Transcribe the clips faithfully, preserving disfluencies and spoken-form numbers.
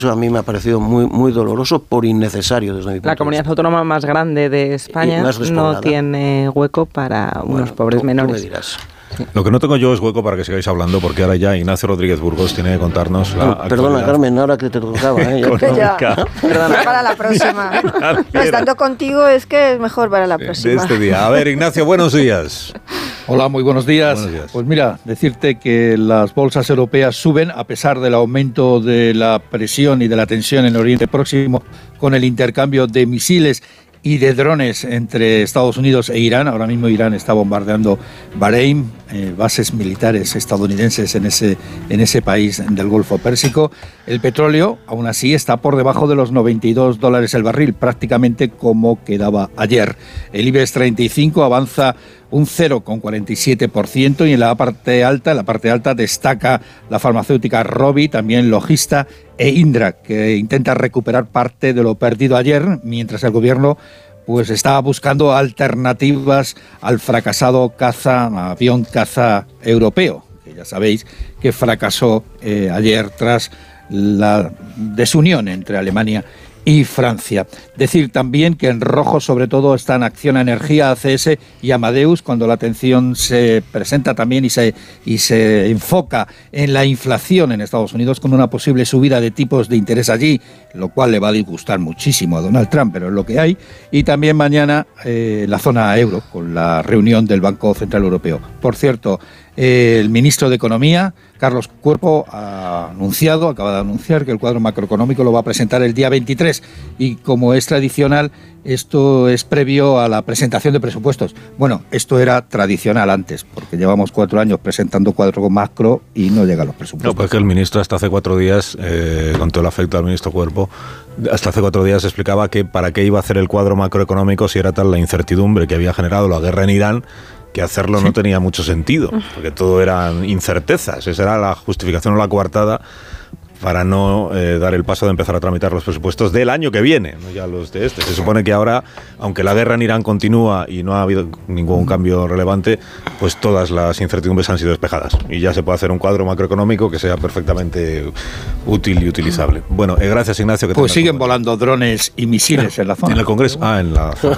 Eso a mí me ha parecido muy, muy doloroso por innecesario desde mi punto de vista. La comunidad autónoma más grande de España no tiene hueco para unos bueno, pobres tú, menores. Tú me dirás. Sí. Lo que no tengo yo es hueco para que sigáis hablando, porque ahora ya Ignacio Rodríguez Burgos tiene que contarnos la actualidad. Perdona, Carmen, ahora que te tocaba, ¿eh? Ya, Perdona. Para la próxima. Estando contigo es que es mejor para la próxima. De este día. A ver, Ignacio, buenos días. Hola, muy buenos días. buenos días. Pues mira, decirte que las bolsas europeas suben a pesar del aumento de la presión y de la tensión en Oriente Próximo con el intercambio de misiles y de drones entre Estados Unidos e Irán. Ahora mismo Irán está bombardeando Bahrein, eh, bases militares estadounidenses en ese, en ese país del Golfo Pérsico. El petróleo, aún así, está por debajo de los noventa y dos dólares el barril, prácticamente como quedaba ayer. El IBEX treinta y cinco avanza un cero coma cuarenta y siete por ciento y en la parte alta, en la parte alta destaca la farmacéutica Rovi, también Logista e Indra, que intenta recuperar parte de lo perdido ayer, mientras el gobierno pues está buscando alternativas al fracasado caza, avión caza europeo, que ya sabéis que fracasó eh, ayer tras la desunión entre Alemania y Francia. Decir también que en rojo sobre todo están Acciona Energía, A C S y Amadeus, cuando la atención se presenta también y se, y se enfoca en la inflación en Estados Unidos con una posible subida de tipos de interés allí, lo cual le va a disgustar muchísimo a Donald Trump, pero es lo que hay. Y también mañana eh, la zona euro, con la reunión del Banco Central Europeo. Por cierto, eh, el ministro de Economía, Carlos Cuerpo, ha anunciado, acaba de anunciar que el cuadro macroeconómico lo va a presentar el día veintitrés y como es tradicional, esto es previo a la presentación de presupuestos. Bueno, esto era tradicional antes, porque llevamos cuatro años presentando cuadro macro y no llegan los presupuestos. No, pues que el ministro hasta hace cuatro días, eh, con todo el afecto al ministro Cuerpo, hasta hace cuatro días explicaba que para qué iba a hacer el cuadro macroeconómico si era tal la incertidumbre que había generado la guerra en Irán, que hacerlo sí. no tenía mucho sentido, porque todo eran incertezas. Esa era la justificación o la coartada para no eh, dar el paso de empezar a tramitar los presupuestos del año que viene, no ya los de este. Se supone que ahora, aunque la guerra en Irán continúa y no ha habido ningún cambio relevante, pues todas las incertidumbres han sido despejadas y ya se puede hacer un cuadro macroeconómico que sea perfectamente útil y utilizable. Bueno, eh, gracias, Ignacio. Que pues siguen volando drones y misiles en la zona. ¿En el Congreso? Ah, en la zona.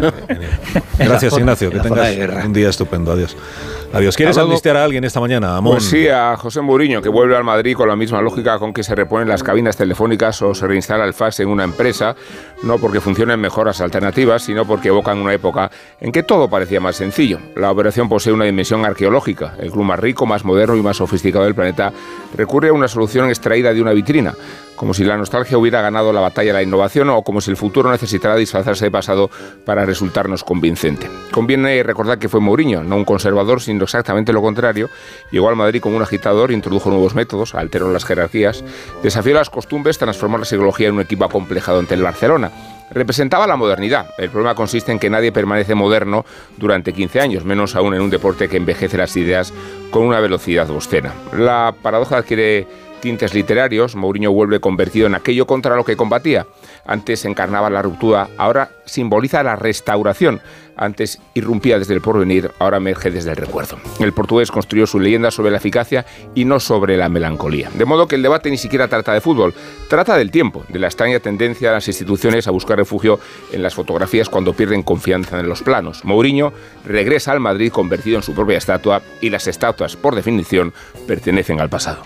Gracias, Ignacio. Que tengas un día estupendo. Adiós. Adiós. ¿Quieres amnistiar a alguien esta mañana, Amón? Pues sí, a José Mourinho, que vuelve al Madrid con la misma lógica con que se reponen las cabinas telefónicas o se reinstala el fax en una empresa, no porque funcionen mejor las alternativas, sino porque evocan una época en que todo parecía más sencillo. La operación posee una dimensión arqueológica. El club más rico, más moderno y más sofisticado del planeta recurre a una solución extraída de una vitrina, como si la nostalgia hubiera ganado la batalla de la innovación o como si el futuro necesitara disfrazarse de pasado para resultarnos convincente. Conviene recordar que fue Mourinho, no un conservador, sino exactamente lo contrario. Llegó al Madrid como un agitador, introdujo nuevos métodos, alteró las jerarquías, desafió las costumbres, transformó la psicología en un equipo acomplejado ante el Barcelona. Representaba la modernidad. El problema consiste en que nadie permanece moderno durante quince años, menos aún en un deporte que envejece las ideas con una velocidad obscena. La paradoja adquiere tintes literarios. Mourinho vuelve convertido en aquello contra lo que combatía. Antes encarnaba la ruptura, ahora simboliza la restauración. Antes irrumpía desde el porvenir, ahora emerge desde el recuerdo. El portugués construyó su leyenda sobre la eficacia y no sobre la melancolía. De modo que el debate ni siquiera trata de fútbol, trata del tiempo, de la extraña tendencia de las instituciones a buscar refugio en las fotografías cuando pierden confianza en los planos. Mourinho regresa al Madrid convertido en su propia estatua y las estatuas, por definición, pertenecen al pasado.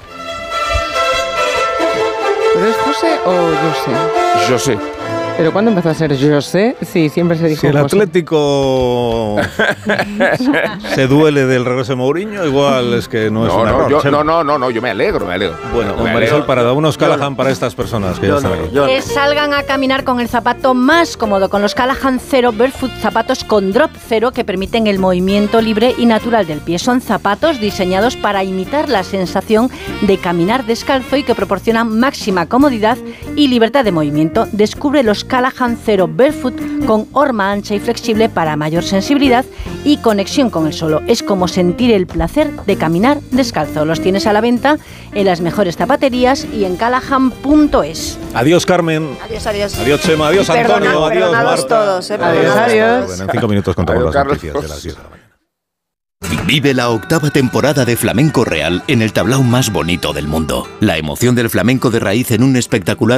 ¿Pero es José o José? José. ¿Pero cuándo empezó a ser José? Sí, siempre se dijo Si el José. Atlético se duele del regreso de Mourinho, igual es que no es no, un no, error. Yo, no, no, no, no, yo me alegro, me alegro. Bueno, me Marisol alegro. Parada, unos Callahan para estas personas que ya están aquí. Que salgan a caminar con el zapato más cómodo, con los Callahan Zero Barefoot, zapatos con drop cero que permiten el movimiento libre y natural del pie. Son zapatos diseñados para imitar la sensación de caminar descalzo y que proporcionan máxima comodidad y libertad de movimiento. Descubre los Callahan Zero Barefoot con horma ancha y flexible para mayor sensibilidad y conexión con el suelo. Es como sentir el placer de caminar descalzo. Los tienes a la venta en las mejores zapaterías y en callahan punto es. Adiós, Carmen. Adiós, adiós. Adiós, Chema. Adiós, Perdona, Antonio. Adiós, perdonados Marta. todos, eh, Adiós, adiós. Bueno, en cinco minutos contamos Adiós, las Carlos. noticias de las diez de la mañana. Vive la octava temporada de Flamenco Real en el tablao más bonito del mundo. La emoción del flamenco de raíz en un espectacular